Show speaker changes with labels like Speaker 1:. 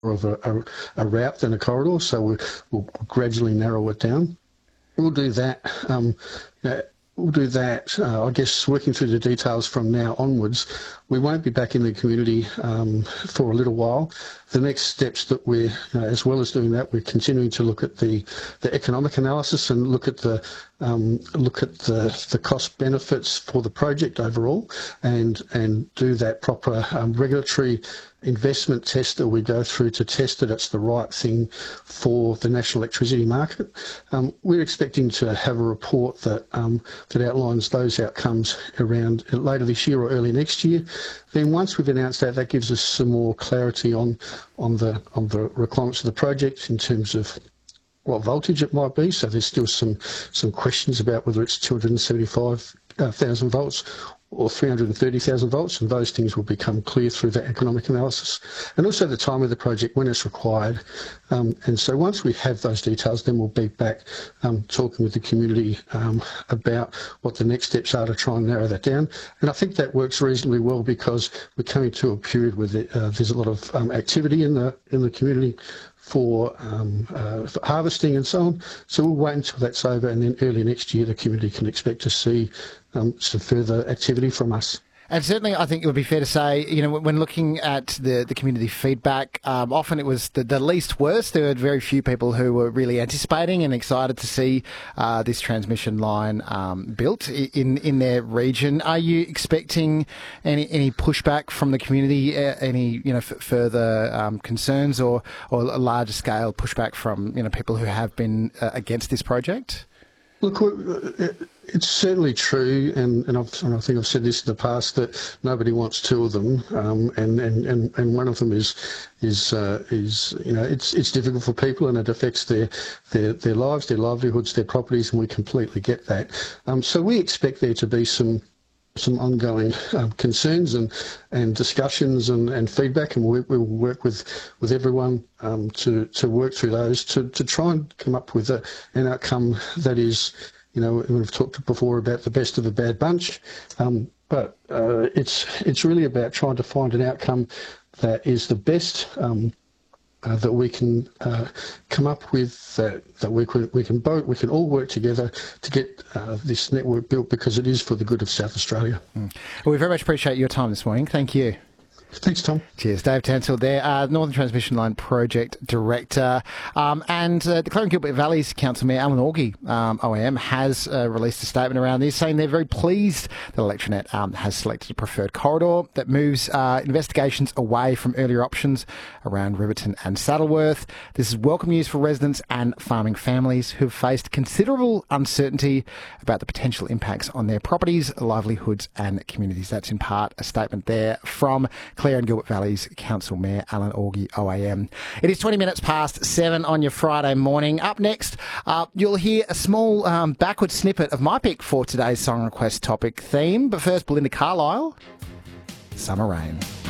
Speaker 1: of a route than a corridor, so we'll gradually narrow it down. We'll do that. I guess, working through the details from now onwards. We won't be back in the community for a little while. The next steps that we're, as well as doing that, we're continuing to look at the economic analysis and look at the cost benefits for the project overall, and do that proper regulatory investment test that we go through to test that it's the right thing for the national electricity market. We're expecting to have a report that outlines those outcomes around later this year or early next year. Then once we've announced that, that gives us some more clarity on the requirements of the project in terms of what voltage it might be. So there's still some questions about whether it's 275,000 volts or 330,000 volts, and those things will become clear through the economic analysis, and also the time of the project when it's required. And so once we have those details, then we'll be back talking with the community about what the next steps are to try and narrow that down. And I think that works reasonably well because we're coming to a period where there's a lot of activity in the community for harvesting and so on. So we'll wait until that's over, and then early next year the community can expect to see some further activity from us.
Speaker 2: And certainly, I think it would be fair to say, when looking at the community feedback, often it was the least worst. There were very few people who were really anticipating and excited to see this transmission line built in their region. Are you expecting any pushback from the community, any further concerns or a larger scale pushback from people who have been against this project?
Speaker 1: Look, it's certainly true, and I think I've said this in the past, that nobody wants two of them, and one of them is it's difficult for people, and it affects their lives, their livelihoods, their properties, and we completely get that. So we expect there to be some ongoing concerns and discussions and feedback, and we'll work with everyone to work through those to try and come up with an outcome that is, we've talked before about the best of a bad bunch, but it's really about trying to find an outcome that is the best that we can come up with, that we can all work together to get this network built, because it is for the good of South Australia.
Speaker 2: Well, we very much appreciate your time this morning. Thank you.
Speaker 1: Thanks, Tom.
Speaker 2: Cheers. Dave Tansell there, Northern Transmission Line Project Director. And the Clare and Gilbert Valleys Council Mayor Alan Orgy, OAM, has released a statement around this, saying they're very pleased that Electranet has selected a preferred corridor that moves investigations away from earlier options around Riverton and Saddleworth. This is welcome news for residents and farming families who have faced considerable uncertainty about the potential impacts on their properties, livelihoods and communities. That's in part a statement there from Clare and Gilbert Valleys Council Mayor Alan Orgy, OAM. It is 20 minutes past 7 on your Friday morning. Up next, you'll hear a small backward snippet of my pick for today's song request topic theme. But first, Belinda Carlisle, Summer Rain.